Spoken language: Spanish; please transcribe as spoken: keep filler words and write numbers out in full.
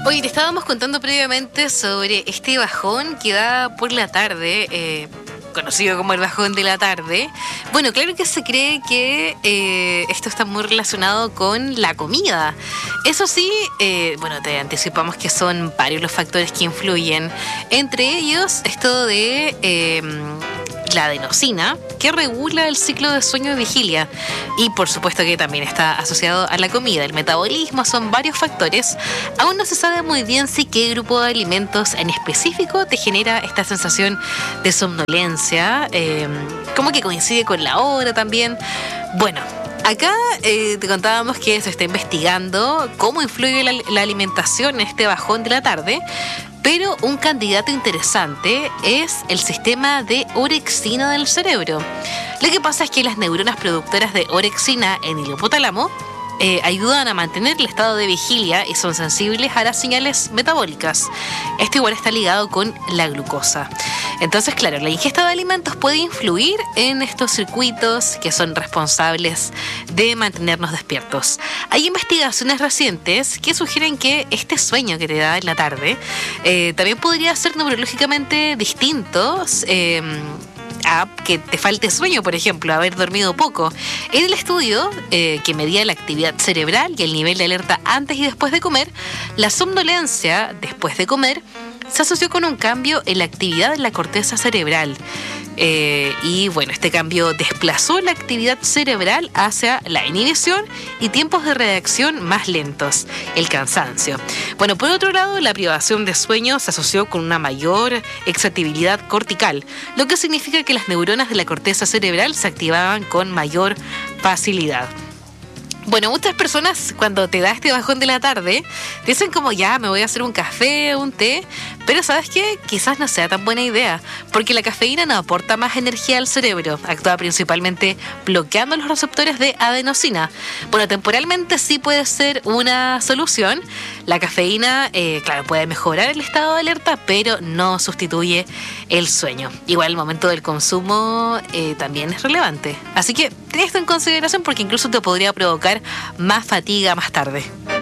Oye, te estábamos contando previamente sobre este bajón que da por la tarde, eh, conocido como el bajón de la tarde. Bueno, claro que se cree que eh, esto está muy relacionado con la comida. Eso sí, eh, bueno, te anticipamos que son varios los factores que influyen. Entre ellos, esto de eh, la adenosina, que regula el ciclo de sueño y vigilia. Y por supuesto que también está asociado a la comida. El metabolismo son varios factores. Aún no se sabe muy bien si qué grupo de alimentos en específico te genera esta sensación de somnolencia, eh, como que coincide con la hora también. Bueno, acá eh, te contábamos que se está investigando cómo influye la, la alimentación en este bajón de la tarde. Pero un candidato interesante es el sistema de orexina del cerebro. Lo que pasa es que las neuronas productoras de orexina en el hipotálamo eh, ayudan a mantener el estado de vigilia y son sensibles a las señales metabólicas. Esto igual está ligado con la glucosa. Entonces, claro, la ingesta de alimentos puede influir en estos circuitos que son responsables de mantenernos despiertos. Hay investigaciones recientes que sugieren que este sueño que te da en la tarde eh, también podría ser neurológicamente distinto eh, a que te falte sueño, por ejemplo, haber dormido poco. En el estudio eh, que medía la actividad cerebral y el nivel de alerta antes y después de comer, la somnolencia después de comer se asoció con un cambio en la actividad de la corteza cerebral. Eh, y bueno, este cambio desplazó la actividad cerebral hacia la inhibición y tiempos de reacción más lentos, el cansancio. Bueno, por otro lado, la privación de sueño se asoció con una mayor excitabilidad cortical, lo que significa que las neuronas de la corteza cerebral se activaban con mayor facilidad. Bueno, muchas personas cuando te da este bajón de la tarde dicen como ya me voy a hacer un café o un té, pero ¿sabes qué? Quizás no sea tan buena idea, porque la cafeína no aporta más energía al cerebro, actúa principalmente bloqueando los receptores de adenosina. Bueno, temporalmente sí puede ser una solución. La cafeína, eh, claro, puede mejorar el estado de alerta, pero no sustituye el sueño. Igual el momento del consumo eh, también es relevante. Así que ten esto en consideración porque incluso te podría provocar más fatiga más tarde.